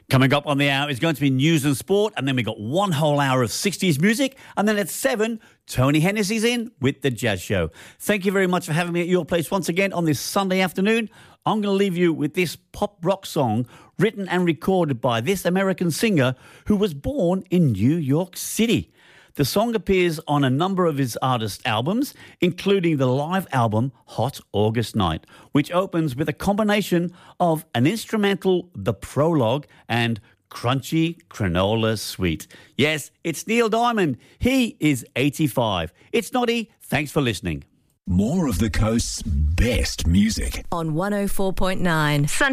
Coming up on the hour is going to be news and sport, and then we got one whole hour of 60s music, and then at 7, Tony Hennessy's in with The Jazz Show. Thank you very much for having me at your place once again on this Sunday afternoon. I'm going to leave you with this pop rock song written and recorded by this American singer who was born in New York City. The song appears on a number of his artist albums, including the live album Hot August Night, which opens with a combination of an instrumental, The Prologue, and Crunchy Granola Sweet. Yes, it's Neil Diamond. He is 85. It's Noddy. Thanks for listening. More of the coast's best music on 104.9 Sunday.